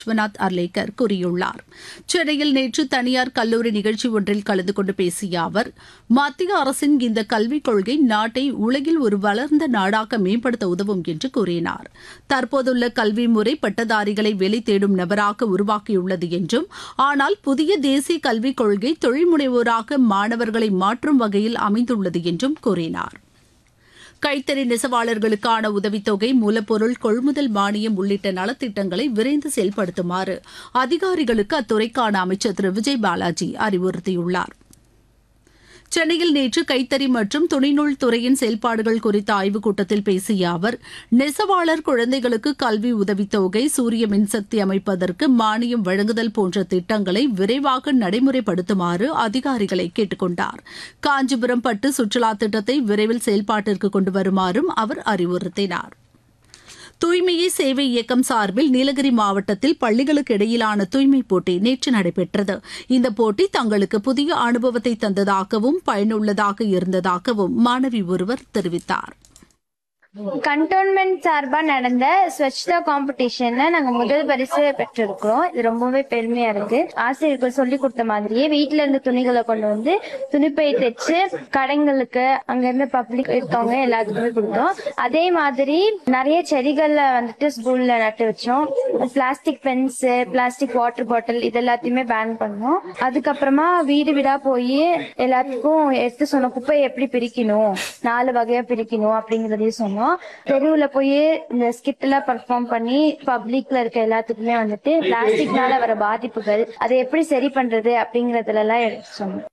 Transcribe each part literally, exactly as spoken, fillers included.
விஸ்வநாத் அர்லேக்கர் கூறியுள்ளார். சென்னையில் நேற்று தனியார் கல்லூரி நிகழ்ச்சி ஒன்றில் கலந்து கொண்டு பேசிய அவர், மத்திய அரசின் இந்த கல்விக் கொள்கை நாட்டை உலகில் ஒரு வளர்ந்த நாடாக மேம்படுத்த உதவும் என்று கூறினார். தற்போதுள்ள கல்வி முறை பட்டதாரிகளை வேலை தேடும் நபராக உருவாக்கியுள்ளது என்றும், ஆனால் புதிய தேசிய கல்விக் கொள்கை தொழில்முனைவோராக மாணவர்களை மாற்றும் வகையில் அமைந்துள்ளது என்றும் கூறினார். கைத்தறி நெசவாளர்களுக்கான உதவித்தொகை, மூலப்பொருள் கொள்முதல் மானியம் உள்ளிட்ட நலத்திட்டங்களை விரைந்து செயல்படுத்துமாறு அதிகாரிகளுக்கு அத்துறைக்கான அமைச்சர் திரு விஜய் பாலாஜி அறிவுறுத்தியுள்ளார். சென்னையில் நேற்று கைத்தறி மற்றும் துணிநூல் துறையின் செயல்பாடுகள் குறித்த ஆய்வுக் கூட்டத்தில் பேசிய அவர், நெசவாளர் குழந்தைகளுக்கு கல்வி உதவித்தொகை, சூரிய மின்சக்தி அமைப்பதற்கு மானியம் வழங்குதல் போன்ற திட்டங்களை விரைவாக நடைமுறைப்படுத்துமாறு அதிகாரிகளை கேட்டுக் கொண்டார். காஞ்சிபுரம் பட்டு சுற்றுலா திட்டத்தை விரைவில் செயல்பாட்டிற்கு கொண்டு வருமாறும் அவர் அறிவுறுத்தினார். தூய்மையே சேவை இயக்கம் சார்பில் நீலகிரி மாவட்டத்தில் பள்ளிகளுக்கு இடையிலான தூய்மைப் போட்டி நேற்று நடைபெற்றது. இந்த போட்டி தங்களுக்கு புதிய அனுபவத்தை தந்ததாகவும் பயனுள்ளதாக இருந்ததாகவும் மாணவி ஒருவர் தெரிவித்தார். கண்டோன்மெண்ட் சார்பா நடந்த ஸ்வச்தா காம்படிஷன்ல நாங்க முதல் பரிசு பெற்றிருக்கிறோம். இது ரொம்பவே பெருமையா இருக்கு. ஆசிரியர்கள் சொல்லி கொடுத்த மாதிரியே வீட்டுல இருந்து துணிகளை கொண்டு வந்து துணிப்பை தைச்சு கடைங்களுக்கு அங்க இருந்து பப்ளிக் இருக்கவங்க எல்லாத்துக்குமே கொடுத்தோம். அதே மாதிரி நிறைய செடிகள்ல வந்துட்டு ஸ்கூல்ல நட்டு வச்சோம். Plastic Benz, plastic water bottle இது எல்லாத்தையுமே பேன் பண்ணோம். அதுக்கப்புறமா வீடு வீடா போய் எல்லாத்துக்கும் எடுத்து சொன்ன குப்பையை எப்படி பிரிக்கணும், நாலு வகையா பிரிக்கணும் அப்படிங்கறதையும் சொன்னோம். தெருவுல போய் இந்த ஸ்கிட் எல்லாம் பெர்ஃபார்ம் பண்ணி பப்ளிக்ல இருக்க எல்லாத்துக்குமே வந்துட்டு பிளாஸ்டிக்னால வர பாதிப்புகள் அதை எப்படி சரி பண்றது அப்படிங்கறதுல எல்லாம் எடுத்து சொன்னோம்.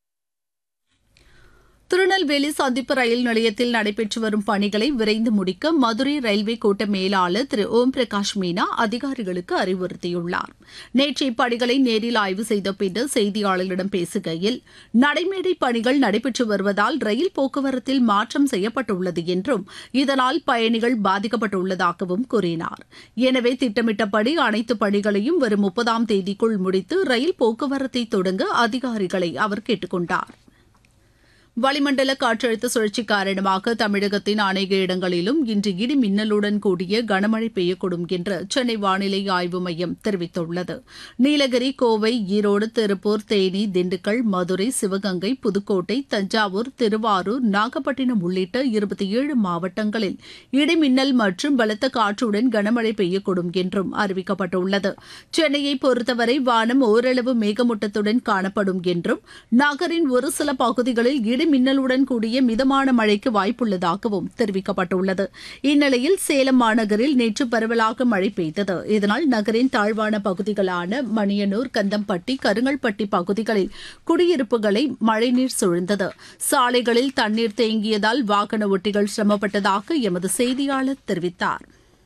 திருநெல்வேலி சந்திப்பு ரயில் நிலையத்தில் நடைபெற்று வரும் பணிகளை விரைந்து முடிக்க மதுரை ரயில்வே கோட்ட மேலாளர் திரு ஓம் பிரகாஷ் மீனா அதிகாரிகளுக்கு அறிவுறுத்தியுள்ளார். நேற்று இப்பணிகளை நேரில் ஆய்வு செய்த பின்னர் செய்தியாளர்களிடம் பேசுகையில், நடைமேடை பணிகள் நடைபெற்று வருவதால் ரயில் போக்குவரத்தில் மாற்றம் செய்யப்பட்டுள்ளது என்றும், இதனால் பயணிகள் பாதிக்கப்பட்டுள்ளதாகவும் கூறினார். எனவே திட்டமிட்டபடி அனைத்து பணிகளையும் வரும் முப்பதாம் தேதிக்குள் முடித்து ரயில் போக்குவரத்தை தொடங்க அதிகாரிகளை அவர் கேட்டுக் கொண்டார். வளிமண்டல காற்றழுத்த சுழற்சி காரணமாக தமிழகத்தின் அநேக இடங்களிலும் இன்று இடி மின்னலுடன் கூடிய கனமழை பெய்யக்கூடும் என்று சென்னை வானிலை ஆய்வு மையம் தெரிவித்துள்ளது. நீலகிரி, கோவை, ஈரோடு, திருப்பூர், தேனி, திண்டுக்கல், மதுரை, சிவகங்கை, புதுக்கோட்டை, தஞ்சாவூர், திருவாரூர், நாகப்பட்டினம் உள்ளிட்ட இருபத்தி ஏழு மாவட்டங்களில் இடி மின்னல் மற்றும் பலத்த காற்றுடன் கனமழை பெய்யக்கூடும் என்றும் அறிவிக்கப்பட்டுள்ளது. சென்னையை பொறுத்தவரை வானம் ஓரளவு மேகமூட்டத்துடன் காணப்படும் என்றும், நகரின் ஒரு சில பகுதிகளில் இடி மின்னலுடன் கூடிய மிதமான மழைக்கு வாய்ப்புள்ளதாகவும் தெரிவிக்கப்பட்டுள்ளது. இந்நிலையில் சேலம் மாநகரில் நேற்று பரவலாக மழை பெய்தது. இதனால் நகரின் தாழ்வான பகுதிகளான மணியனூர், கந்தம்பட்டி, கருங்கல்பட்டி பகுதிகளில் குடியிருப்புகளை மழைநீர் சூழ்ந்தது. சாலைகளில் தண்ணீர் தேங்கியதால் வாகன ஓட்டிகள் சிரமப்பட்டதாக எமது செய்தியாளர் தெரிவித்தார்.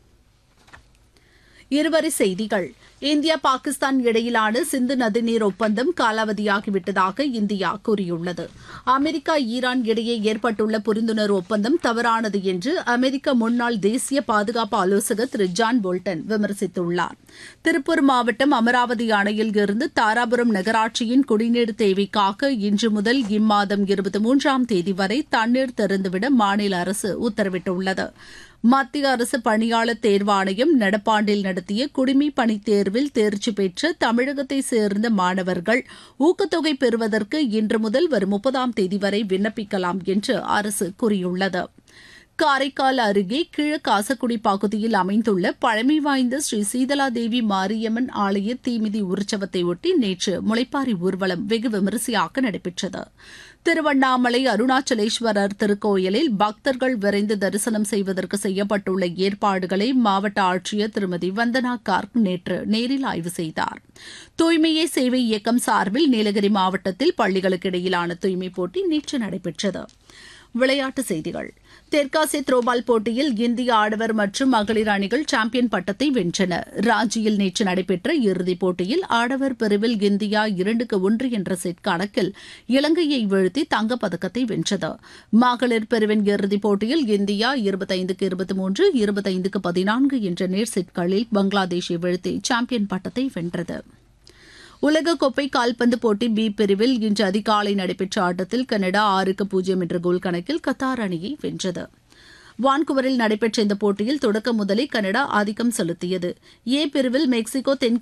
இருவரி செய்திகள். இந்தியா பாகிஸ்தான் இடையிலான சிந்து நதிநீர் ஒப்பந்தம் காலாவதியாகிவிட்டதாக இந்தியா கூறியுள்ளது. அமெரிக்கா, ஈரான் இடையே ஏற்பட்டுள்ள புரிந்துணர்வு ஒப்பந்தம் தவறானது என்று அமெரிக்க முன்னாள் தேசிய பாதுகாப்பு ஆலோசகர் திரு ஜான் போல்டன் விமர்சித்துள்ளார். திருப்பூர் மாவட்டம் அமராவதி அணையில் இருந்து தாராபுரம் நகராட்சியின் குடிநீர் தேவைக்காக இன்று முதல் இம்மாதம் இருபத்தி மூன்றாம் தேதி வரை தண்ணீர் திறந்துவிட மாநில அரசு உத்தரவிட்டுள்ளது. மத்திய அரசு பணியாளர் தேர்வாணையம் நடப்பாண்டில் நடத்திய குடிமைப் பணித் தேர்வில் தேர்ச்சி பெற்ற தமிழகத்தை சேர்ந்த மாணவர்கள் ஊக்கத்தொகை பெறுவதற்கு இன்று முதல் வரும் முப்பதாம் தேதி வரை விண்ணப்பிக்கலாம் என்று அரசு கூறியுள்ளது. காரைக்கால் அருகே கிழக்காசக்குடி பகுதியில் அமைந்துள்ள பழமை வாய்ந்த ஸ்ரீ சீதலாதேவி மாரியம்மன் ஆலய தீமிதி உற்சவத்தை ஒட்டி நேற்று முளைப்பாரி ஊர்வலம் வெகு விமரிசையாக நடைபெற்றது. திருவண்ணாமலை அருணாச்சலேஸ்வரர் திருக்கோயிலில் பக்தர்கள் விரைந்து தரிசனம் செய்வதற்கு செய்யப்பட்டுள்ள ஏற்பாடுகளை மாவட்ட ஆட்சியர் திருமதி வந்தனா கார்க் நேற்று நேரில் ஆய்வு செய்தார். தூய்மையே சேவை இயக்கம் சார்பில் நீலகிரி மாவட்டத்தில் பள்ளிகளுக்கு இடையிலான தூய்மைப் போட்டி நேற்று நடைபெற்றது. விளையாட்டுச் செய்திகள். தெற்காசிய த்ரோபால் போட்டியில் இந்திய ஆடவர் மற்றும் மகளிர் அணிகள் சாம்பியன் பட்டத்தை வென்றன. ராஞ்சியில் நேற்று நடைபெற்ற இறுதிப் போட்டியில் ஆடவர் பிரிவில் இந்தியா இரண்டுக்கு ஒன்று என்ற செட் கணக்கில் இலங்கையை வீழ்த்தி தங்கப்பதக்கத்தை வென்றது. மகளிர் பிரிவின் இறுதிப் போட்டியில் இந்தியா இருபத்தைந்துக்கு இருபத்தி மூன்று இருபத்தைந்துக்கு பதினான்கு என்ற நேர் செட்களில் பங்களாதேஷை வீழ்த்தி சாம்பியன் பட்டத்தை வென்றது. உலகக்கோப்பை கால்பந்து போட்டி பி பிரிவில் இன்று அதிகாலை நடைபெற்ற ஆட்டத்தில் கனடா ஆறுக்கு பூஜ்ஜியம் என்ற கோல் கணக்கில் கத்தார் அணியை வென்றது. வான்குவரில் நடைபெற்ற இந்த போட்டியில் தொடக்க முதலில் கனடா ஆதிக்கம் செலுத்தியது. ஏ பிரிவில் மெக்சிகோ தென்